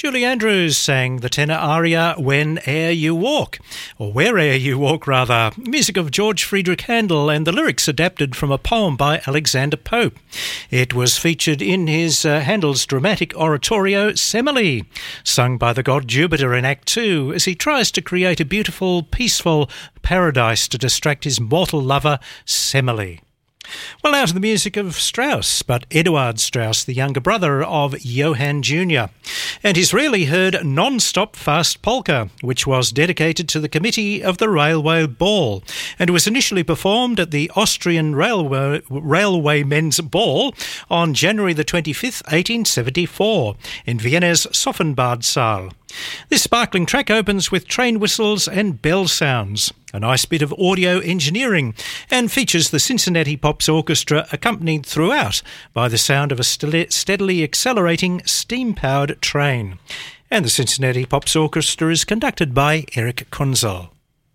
Julie Andrews sang the tenor aria Whene'er You Walk, or Where'er You Walk rather, music of George Friedrich Handel and the lyrics adapted from a poem by Alexander Pope. It was featured in his Handel's dramatic oratorio Semele, sung by the god Jupiter in Act 2 as he tries to create a beautiful, peaceful paradise to distract his mortal lover Semele. Well, now to the music of Strauss, but Eduard Strauss, the younger brother of Johann Jr., and his rarely heard non-stop fast polka, which was dedicated to the committee of the Railway Ball, and was initially performed at the Austrian Railwaymen's Ball on January the 25th, 1874, in Vienna's Sophenbad Saal. This sparkling track opens with train whistles and bell sounds, a nice bit of audio engineering, and features the Cincinnati Pops Orchestra accompanied throughout by the sound of a steadily accelerating steam-powered train. And the Cincinnati Pops Orchestra is conducted by Eric Kunzel.